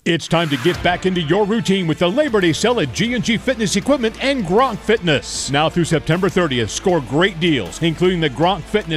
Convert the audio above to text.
It's time to get back into your routine with the Labor Day sale at G&G Fitness Equipment and Gronk Fitness. Now through September 30th, score great deals, including the Gronk Fitness